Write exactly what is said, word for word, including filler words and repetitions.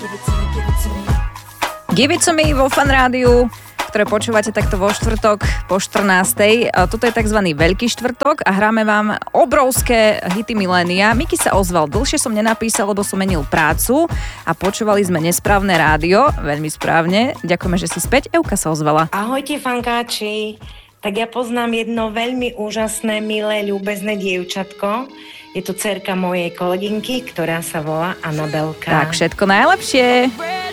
Give it to me vo Fan Rádiu, ktoré počúvate takto vo štvrtok po štrnástej. Toto je tzv. Veľký štvrtok a hráme vám obrovské hity milénia. Miki sa ozval, dlhšie som nenapísal, lebo som menil prácu a počúvali sme nesprávne rádio, veľmi správne. Ďakujeme, že si späť. Euka sa ozvala. Ahojte, fankáči. Tak ja poznám jedno veľmi úžasné, milé, ľúbezné dievčatko. Je to dcerka mojej kolegynky, ktorá sa volá Anabelka. Tak, všetko najlepšie.